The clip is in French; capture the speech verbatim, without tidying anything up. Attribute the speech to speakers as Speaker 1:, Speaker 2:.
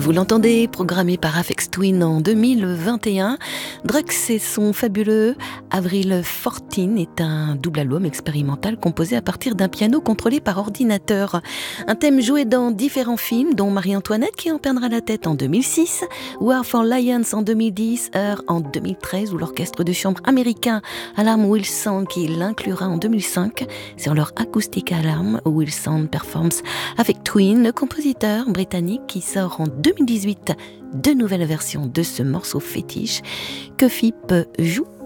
Speaker 1: Vous l'entendez, programmé par Aphex Twin en deux mille vingt et un. Drugs et son fabuleux Avril quatorze est un double album expérimental composé à partir d'un piano contrôlé par ordinateur. Un thème joué dans différents films, dont Marie-Antoinette qui en perdra la tête en deux mille six, War for Lions en deux mille dix, Her en deux mille treize ou l'orchestre de chambre américain Alarm Wilson qui l'inclura en deux mille cinq sur leur acoustique Alarm. Wilson performs avec Twin, le compositeur britannique qui sort en deux mille dix-huit deux nouvelles versions de ce morceau fétiche que Philippe joue